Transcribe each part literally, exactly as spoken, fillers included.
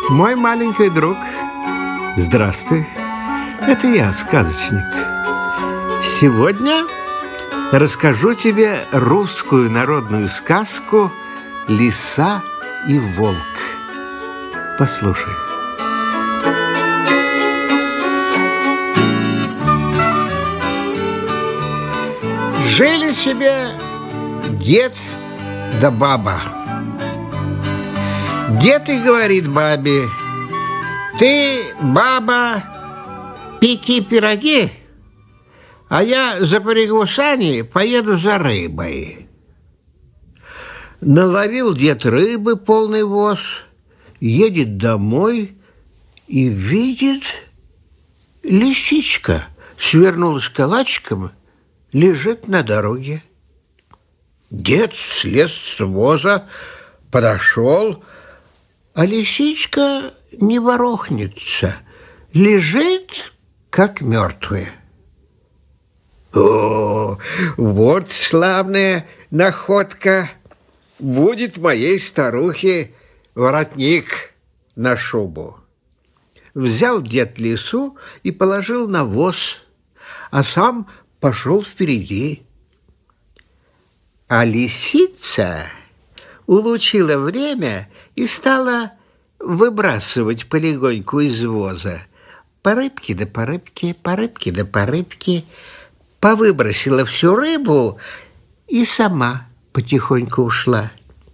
Мой маленький друг, здравствуй. Это я, сказочник. Сегодня расскажу тебе русскую народную сказку «Лиса и волк». Послушай. Жили себе дед да баба. Дед и говорит бабе: ты, баба, пеки пироги, а я запрягу сани, поеду за рыбой. Наловил дед рыбы полный воз, едет домой и видит, лисичка свернулась калачиком, лежит на дороге. Дед слез с воза, подошел, а лисичка не ворохнется, лежит, как мертвая. О, вот славная находка! Будет моей старухе воротник на шубу. Взял дед лису и положил на воз, а сам пошел впереди. А лисица улучила время и стала выбрасывать полегоньку из воза. По рыбке да по рыбке, по рыбке да по рыбке. Повыбросила всю рыбу и сама потихоньку ушла.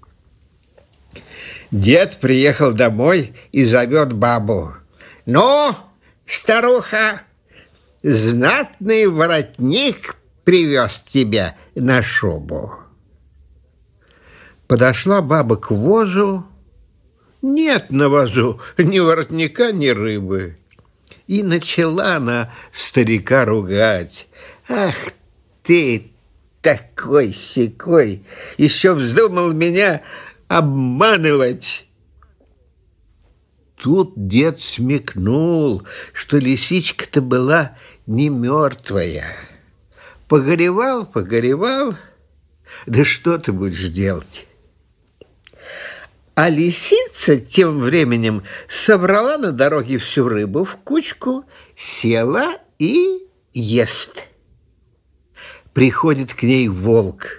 Дед приехал домой и зовет бабу: ну, старуха, знатный воротник привез тебя на шубу. Подошла баба к возу. Нет на возу ни воротника, ни рыбы. И начала она старика ругать. Ах ты, такой-сякой, еще вздумал меня обманывать. Тут дед смекнул, что лисичка-то была не мертвая. Погоревал, погоревал, да что ты будешь делать? А лисица тем временем собрала на дороге всю рыбу в кучку, села и ест. Приходит к ней волк.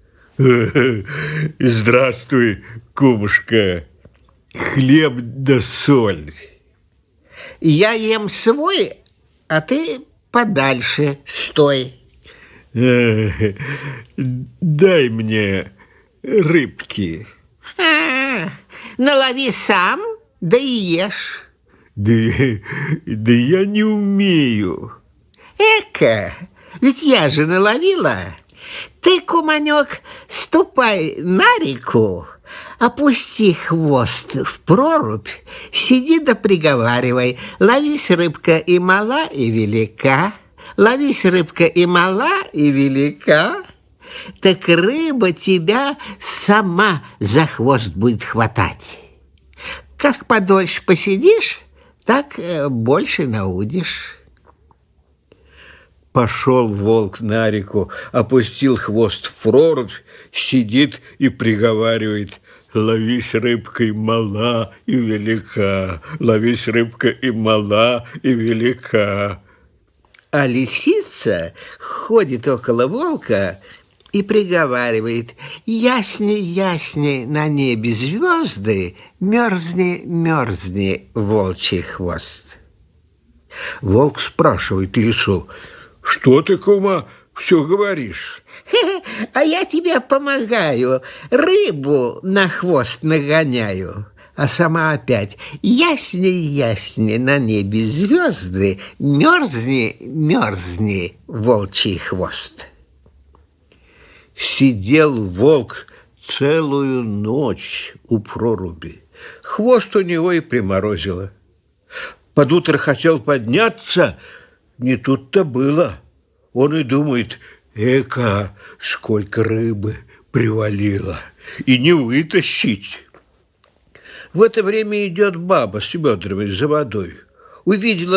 Здравствуй, кумушка, хлеб да соль. Я ем свой, а ты подальше стой. Дай мне рыбки. А, налови сам, да и ешь. Да, да я не умею. Эка, ведь я же наловила. Ты, куманек, ступай на реку, опусти хвост в прорубь, сиди да приговаривай: ловись, рыбка, и мала, и велика. Ловись, рыбка, и мала, и велика. Так рыба тебя сама за хвост будет хватать. Как подольше посидишь, так больше наудишь. Пошел волк на реку, опустил хвост в прорубь, сидит и приговаривает: ловись, рыбка, и мала, и велика. Ловись, рыбка, и мала, и велика. А лисица ходит около волка и приговаривает: ясней, ясней на небе звезды, мерзни, мерзни, волчий хвост. Волк спрашивает лису: что ты, кума, все говоришь? А я тебе помогаю, рыбу на хвост нагоняю. А сама опять: ясней, ясней на небе звезды, мерзни, мерзни, волчий хвост. Сидел волк целую ночь у проруби. Хвост у него и приморозило. Под утро хотел подняться, не тут-то было. Он и думает: эка, сколько рыбы привалило, и не вытащить. В это время идет баба с ведрами за водой. Увидела